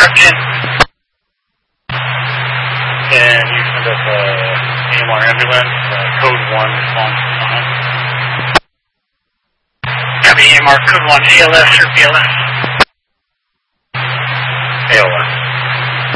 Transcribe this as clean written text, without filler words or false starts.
truck in. And you send up AMR ambulance, code 1 response time. Copy AMR code 1, ALS or BLS? ALS.